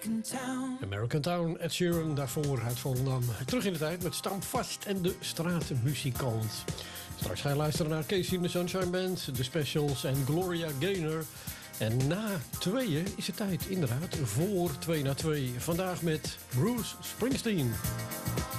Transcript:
American Town, Ed Sheeran, daarvoor uit Volendam. Terug in de tijd met Standvast en de Straatmuzikant. Straks ga je luisteren naar Casey and the Sunshine Band, de Specials en Gloria Gaynor. En na tweeën is het tijd inderdaad voor 2 na 2. Vandaag met Bruce Springsteen.